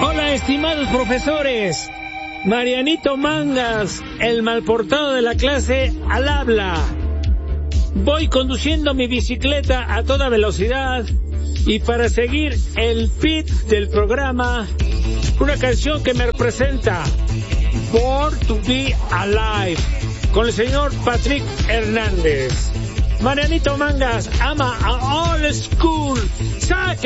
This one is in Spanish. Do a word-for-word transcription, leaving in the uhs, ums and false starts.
Hola, estimados profesores. Marianito Mangas, el malportado de la clase, al habla. Voy conduciendo mi bicicleta a toda velocidad y para seguir el beat del programa, una canción que me representa, Born to Be Alive, con el señor Patrick Hernández. Marianito Mangas ama a Old School. ¡Saque!